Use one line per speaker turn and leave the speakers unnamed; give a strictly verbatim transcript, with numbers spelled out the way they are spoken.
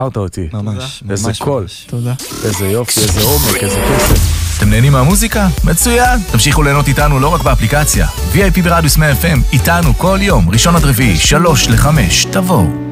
שחררת אותי.
ממש,
איזה
ממש.
קול.
תודה.
איזה יופי, איזה עומק, איזה כסף.
אתם נהנים מהמוזיקה? מצוין! תמשיכו ליהנות איתנו לא רק באפליקציה. וי איי פי ברדיוס מאה אף אם, איתנו כל יום, ראשון עד רביעי, שלוש לחמש, תבואו.